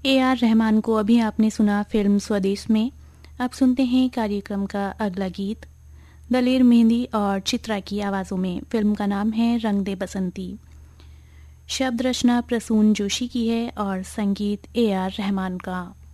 AR Rahman को अभी आपने सुना फिल्म स्वदेश में। अब सुनते हैं कार्यक्रम का अगला गीत दलेर मेहंदी और चित्रा की आवाज़ों में। फिल्म का नाम है रंग दे बसंती। शब्द रचना प्रसून जोशी की है और संगीत AR रहमान का।